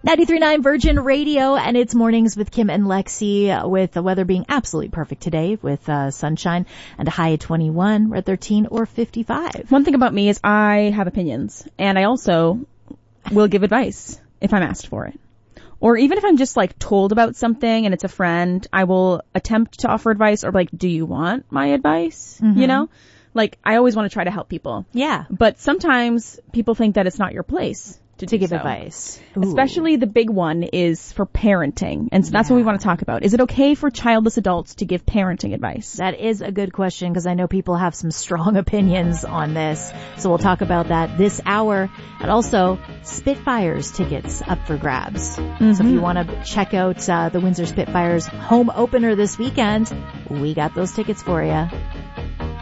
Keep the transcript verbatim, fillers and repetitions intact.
ninety-three point nine Virgin Radio, and it's Mornings with Kim and Lexi, with the weather being absolutely perfect today with uh, sunshine and a high of twenty-one. We're at thirteen or fifty-five. One thing about me is I have opinions, and I also will give advice if I'm asked for it. Or even if I'm just like told about something and it's a friend, I will attempt to offer advice, or like, do you want my advice? Mm-hmm. You know? Like, I always want to try to help people. Yeah. But sometimes people think that it's not your place to, to do give so. advice. Ooh. Especially the big one is for parenting. And so that's yeah. what we want to talk about. Is it okay for childless adults to give parenting advice? That is a good question, because I know people have some strong opinions on this. So we'll talk about that this hour. And also, Spitfires tickets up for grabs. Mm-hmm. So if you want to check out uh, the Windsor Spitfires home opener this weekend, we got those tickets for you.